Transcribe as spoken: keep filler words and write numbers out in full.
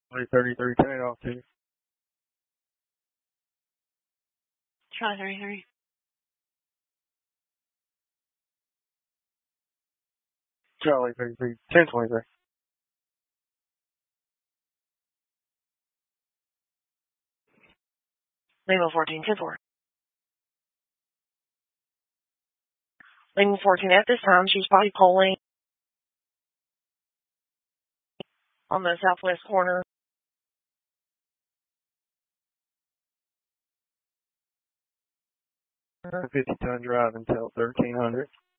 three thirty-three, ten it off two. Charlie thirty-three. Charlie thirty-three, ten twenty-three. Lima fourteen, ten four. Lima fourteen, at this time, she's body polling on the southwest corner. fifty ton drive until thirteen hundred.